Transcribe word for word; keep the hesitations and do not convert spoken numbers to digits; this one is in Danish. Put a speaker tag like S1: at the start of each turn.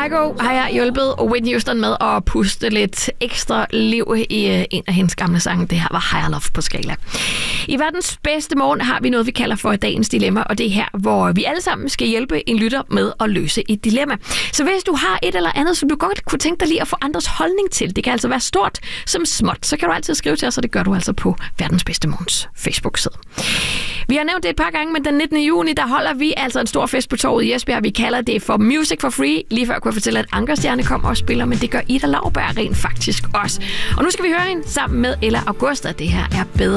S1: Kygo har jeg hjulpet Whitney Houston med at puste lidt ekstra liv i en af hendes gamle sange. Det her var Higher Love på Skala. I verdens bedste morgen har vi noget, vi kalder for dagens dilemma, og det er her, hvor vi alle sammen skal hjælpe en lytter med at løse et dilemma. Så hvis du har et eller andet, som du godt kunne tænke dig lige at få andres holdning til, det kan altså være stort som småt, så kan du altid skrive til os, og det gør du altså på Verdens Bedste Morgens Facebook-side. Vi har nævnt det et par gange, men den nittende juni, der holder vi altså en stor fest på torvet i Esbjerg. Vi kalder det for Music for Free. Lige før kunne jeg fortælle, at Ankerstjerne kommer og spiller, men det gør Ida Lauberg rent faktisk også. Og nu skal vi høre hende sammen med Ella Augusta. Det her er bedre.